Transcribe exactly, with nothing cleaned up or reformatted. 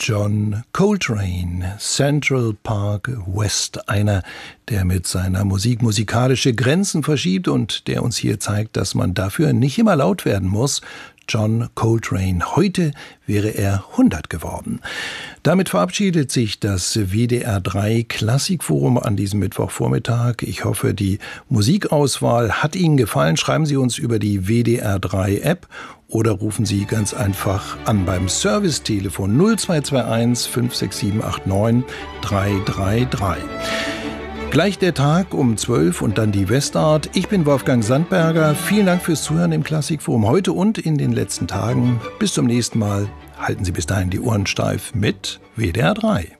John Coltrane, Central Park West, einer, der mit seiner Musik musikalische Grenzen verschiebt und der uns hier zeigt, dass man dafür nicht immer laut werden muss. John Coltrane. Heute wäre er hundert geworden. Damit verabschiedet sich das W D R drei Klassikforum an diesem Mittwochvormittag. Ich hoffe, die Musikauswahl hat Ihnen gefallen. Schreiben Sie uns über die W D R drei App oder rufen Sie ganz einfach an beim Servicetelefon null zwei zwei eins fünf sechs sieben acht neun drei drei drei. Gleich der Tag um zwölf und dann die Westart. Ich bin Wolfgang Sandberger. Vielen Dank fürs Zuhören im Klassikforum heute und in den letzten Tagen. Bis zum nächsten Mal. Halten Sie bis dahin die Ohren steif mit W D R drei.